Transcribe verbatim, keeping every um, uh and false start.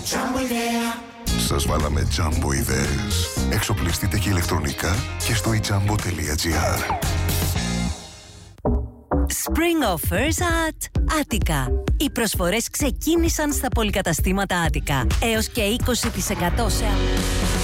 Jumbo idea. Σας βάλαμε Jumbo ιδέες. Εξοπλιστείτε και ηλεκτρονικά και στο i jumbo τελεία gr. Spring offers at Attica. Οι προσφορές ξεκίνησαν στα πολυκαταστήματα Attica. Έως και είκοσι τοις εκατό σε